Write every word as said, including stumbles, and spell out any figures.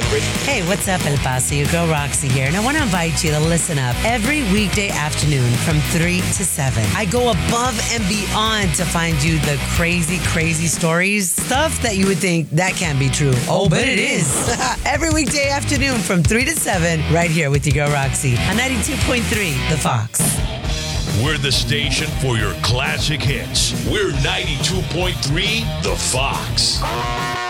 secret. Hey, what's up, El Paso? Your girl Roxy here, and I want to invite you to listen up every weekday afternoon from three to seven. I go above and beyond to find you the crazy, crazy stories, stuff that you would think that can't be true. Oh, but it is. Every weekday afternoon from three to seven, right here with your girl Roxy on ninety-two point three, The Fox. We're the station for your classic hits. We're ninety-two point three, The Fox.